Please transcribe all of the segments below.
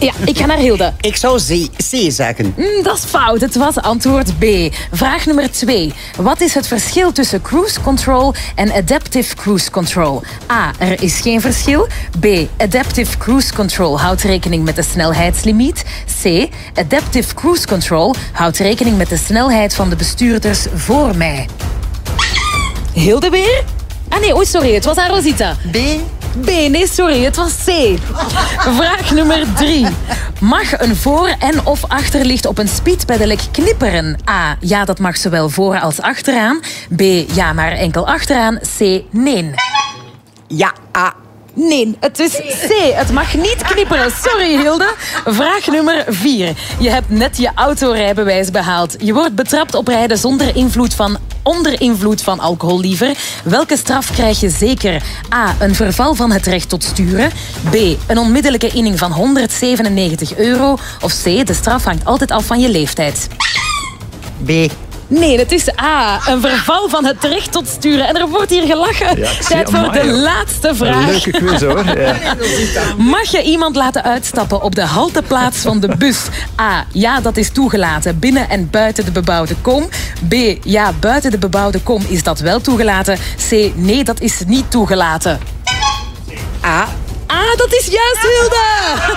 Ja, ik ga naar Hilde. Ik zou C zeggen. Dat is fout. Het was antwoord B. Vraag nummer 2. Wat is het verschil tussen cruise control en adaptive cruise control? A. Er is geen verschil. B. Adaptive cruise control houdt rekening met de snelheidslimiet. C. Adaptive cruise control houdt rekening met de snelheid van de bestuurders voor mij. Hilde weer? Ah nee, sorry, het was aan Rosita. B, nee, sorry, het was C. Vraag nummer 3. Mag een voor- en of achterlicht op een speedpedelec knipperen? A, ja, dat mag zowel voor als achteraan. B, ja, maar enkel achteraan. C, nee. Ja, A. Nee, het is C. Het mag niet knipperen. Sorry, Hilde. Vraag nummer 4. Je hebt net je autorijbewijs behaald. Je wordt betrapt op rijden onder invloed van alcohol liever. Welke straf krijg je zeker? A. Een verval van het recht tot sturen. B. Een onmiddellijke inning van €197. Of C. De straf hangt altijd af van je leeftijd. B. Nee, het is A. Een verval van het recht tot sturen. En er wordt hier gelachen. Ja, Tijd voor de laatste vraag. Een leuke quiz, hoor. Ja. Mag je iemand laten uitstappen op de halteplaats van de bus? A. Ja, dat is toegelaten binnen en buiten de bebouwde kom. B. Ja, buiten de bebouwde kom is dat wel toegelaten. C. Nee, dat is niet toegelaten. A. Ah, dat is juist, Hilde!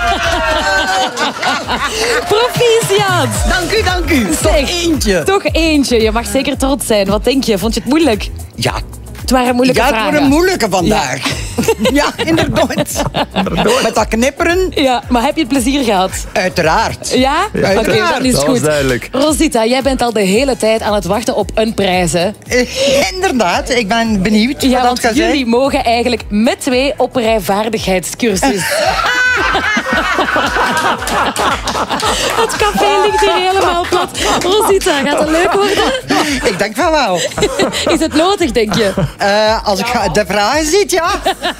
Proficiat! Dank u. Toch eentje. Toch eentje. Je mag zeker trots zijn. Wat denk je? Vond je het moeilijk? Ja. Het waren moeilijke vragen. Het wordt een moeilijke vandaag. Ja, inderdaad. Met dat knipperen. Ja, maar heb je het plezier gehad? Uiteraard. Ja? Oké, dat is dat goed. was duidelijk. Rosita, jij bent al de hele tijd aan het wachten op een prijs, hè? Inderdaad, ik ben benieuwd Ja, wat want dat gaat jullie zijn. mogen eigenlijk met 2 op rijvaardigheidscursus. Het café ligt hier helemaal plat. Rosita, gaat het leuk worden? Ik denk van wel. Is het nodig, denk je? Als ik de vragen ziet, ja.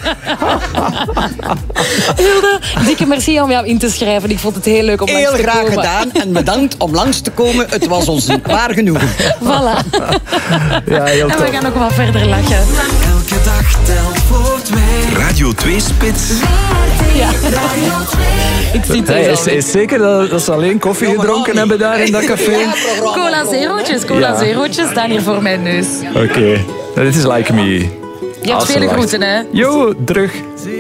Hilde, dikke merci om jou in te schrijven. Ik vond het heel leuk om langs Heel te graag komen. gedaan en bedankt om langs te komen. Het was ons waar genoegen. Voilà. Ja, heel En we tof. gaan ook wel verder lachen. Elke dag telt voor 2. Radio 2 Spits. Ja. Ik zie het Hey, er al. is zeker dat ze alleen koffie gedronken hebben daar in dat café? Cola zerootjes staan hier voor mijn neus. Oké. Dit is Like Me. Je hebt Als ze vele lacht. groeten, hè? Yo, terug.